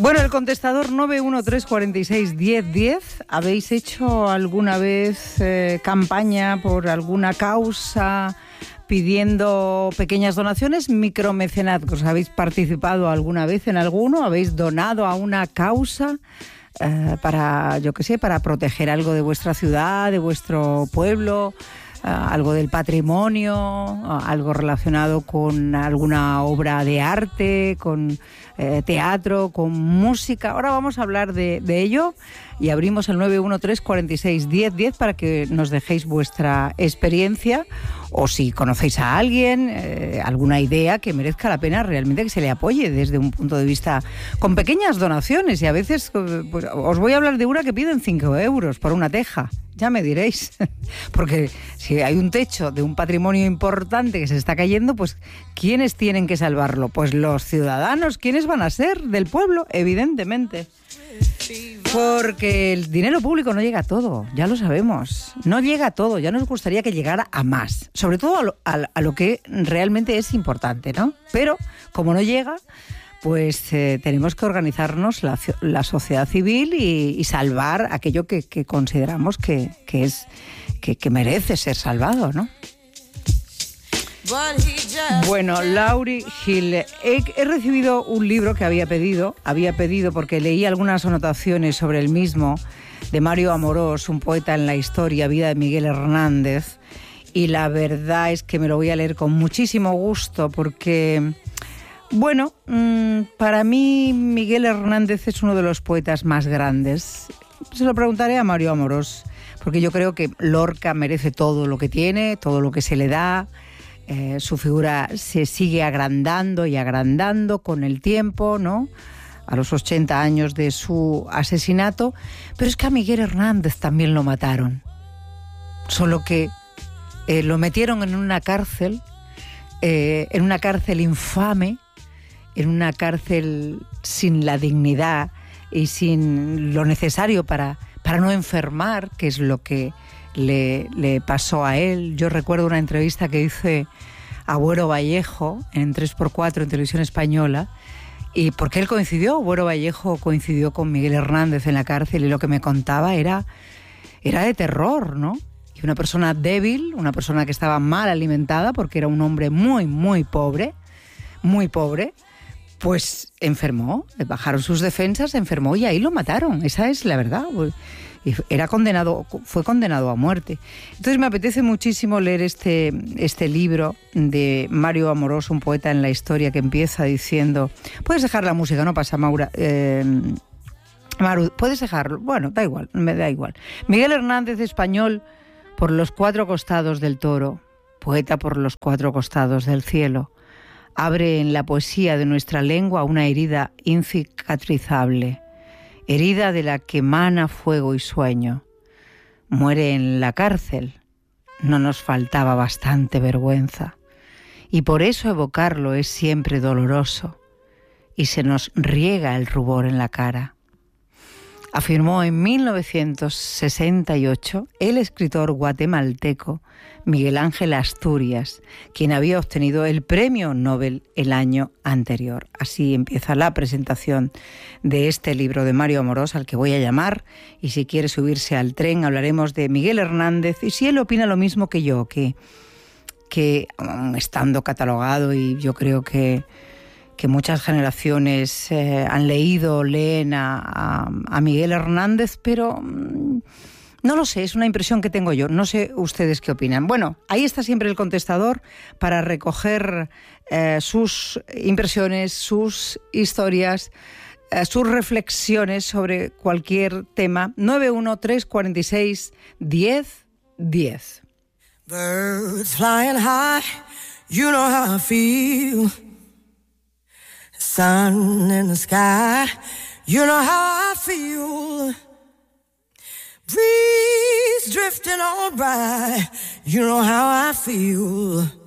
Bueno, el contestador 913461010. ¿Habéis hecho alguna vez campaña por alguna causa pidiendo pequeñas donaciones? Micromecenazgos. ¿Habéis participado alguna vez en alguno? ¿Habéis donado a una causa para, yo qué sé, para proteger algo de vuestra ciudad, de vuestro pueblo? Algo del patrimonio, algo relacionado con alguna obra de arte, con teatro, con música. Ahora vamos a hablar de ello y abrimos el 913461010 para que nos dejéis vuestra experiencia o si conocéis a alguien, alguna idea que merezca la pena realmente que se le apoye desde un punto de vista con pequeñas donaciones. Y a veces pues, os voy a hablar de una que piden 5 euros por una teja. Ya me diréis, porque si hay un techo de un patrimonio importante que se está cayendo, pues ¿quiénes tienen que salvarlo? Pues los ciudadanos. ¿Quiénes van a ser? Del pueblo, evidentemente. Porque el dinero público no llega a todo, ya lo sabemos. No llega a todo, ya nos gustaría que llegara a más. Sobre todo a lo que realmente es importante, ¿no? Pero como no llega, pues tenemos que organizarnos la sociedad civil y salvar aquello que consideramos que merece ser salvado, ¿no? Bueno, Lauryn Hill, he recibido un libro que había pedido porque leí algunas anotaciones sobre el mismo de Mario Amorós, un poeta en la historia, vida de Miguel Hernández, y la verdad es que me lo voy a leer con muchísimo gusto porque, bueno, para mí Miguel Hernández es uno de los poetas más grandes. Se lo preguntaré a Mario Amorós, porque yo creo que Lorca merece todo lo que tiene, todo lo que se le da. Su figura se sigue agrandando y agrandando con el tiempo, ¿no? A los 80 años de su asesinato. Pero es que a Miguel Hernández también lo mataron. Solo que lo metieron en una cárcel infame, en una cárcel sin la dignidad y sin lo necesario para no enfermar, que es lo que le pasó a él. Yo recuerdo una entrevista que hice a Buero Vallejo en 3x4 en Televisión Española, y porque él Buero Vallejo coincidió con Miguel Hernández en la cárcel, y lo que me contaba era de terror, ¿no? Y una persona débil, una persona que estaba mal alimentada porque era un hombre muy, muy pobre, pues enfermó, le bajaron sus defensas, enfermó y ahí lo mataron. Esa es la verdad. Y fue condenado a muerte. Entonces me apetece muchísimo leer este libro de Mario Amorós, un poeta en la historia, que empieza diciendo... Puedes dejar la música, no pasa, Maru, puedes dejarlo. Bueno, da igual, me da igual. Miguel Hernández, español por los 4 costados del toro, poeta por los 4 costados del cielo, abre en la poesía de nuestra lengua una herida incicatrizable, herida de la que emana fuego y sueño. Muere en la cárcel. No nos faltaba bastante vergüenza. Y por eso evocarlo es siempre doloroso. Y se nos riega el rubor en la cara. Afirmó en 1968 el escritor guatemalteco Miguel Ángel Asturias, quien había obtenido el premio Nobel el año anterior. Así empieza la presentación de este libro de Mario Amorós, al que voy a llamar, y si quiere subirse al tren hablaremos de Miguel Hernández, y si él opina lo mismo que yo, que estando catalogado, y yo creo que muchas generaciones leen a Miguel Hernández, pero no lo sé, es una impresión que tengo yo. No sé ustedes qué opinan. Bueno, ahí está siempre el contestador para recoger sus impresiones, sus historias, sus reflexiones sobre cualquier tema. 913461010. Birds flying high, you know how I feel. Sun in the sky, you know how I feel. Breeze drifting on by, you know how I feel.